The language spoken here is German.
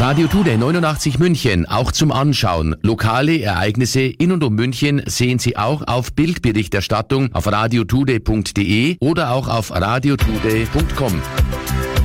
Radio Today 89 München, auch zum Anschauen. Lokale Ereignisse in und um München sehen Sie auch auf Bildberichterstattung auf radiotoday.de oder auch auf radiotoday.com.